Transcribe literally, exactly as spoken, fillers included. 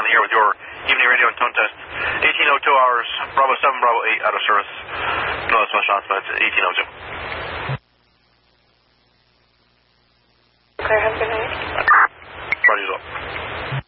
here with your evening radio and tone test. eighteen oh two hours, Bravo seven, Bravo eight out of service. No, that's my shots, but it's eighteen oh two. Okay, have a good night. Roger as well.